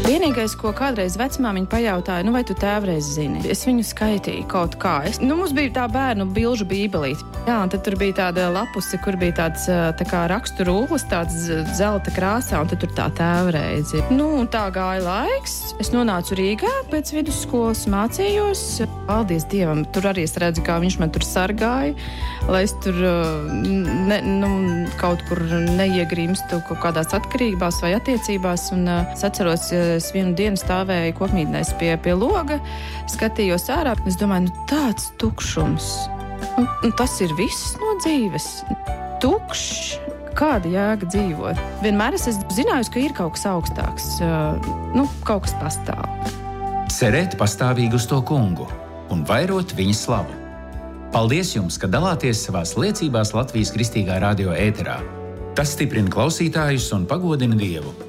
Vienīgais, ko kādreiz vecmāmiņa pajautāja, vai tu tēvreiz zini? Es viņu skaitīju kaut kā. Mums bija tā bērnu bilžu bībelīte. Jā, un tad tur bija tāda lapuse, kur bija tāds tā kā rakstu rullis, tāds zelta krāsā, un tad tur tā tēvreizi. Un tā gāja laiks. Es nonācu Rīgā pēc vidusskolas, mācījos. Paldies Dievam, tur arī es redzu, kā viņš man tur sargāja, lai es tur kaut kur neiegrimstu kaut kādās atkarībās vai attiecībās. Un es atceros, es vienu dienu stāvēju kokmītnēs pie loga, skatījos ārā. Es domāju, tāds tukšums. Tas ir viss no dzīves. Tukšs. Kāda jēga dzīvot? Vienmēr es esmu zinājusi, ka ir kaut kas augstāks. Kaut kas pastāv. Cerēt pastāvīgi uz to kungu un vairot viņa slavu. Paldies jums, ka dalāties savās liecībās Latvijas Kristīgā radio ēterā. Tas stiprina klausītājus un pagodina Dievu.